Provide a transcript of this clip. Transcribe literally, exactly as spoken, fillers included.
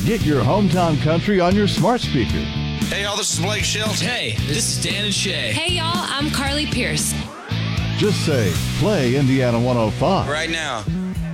Get your hometown country on your smart speaker. Hey, y'all, this is Blake Shelton. Hey, this is Dan and Shay. Hey, y'all, I'm Carly Pierce. Just say, play Indiana one oh five. Right now.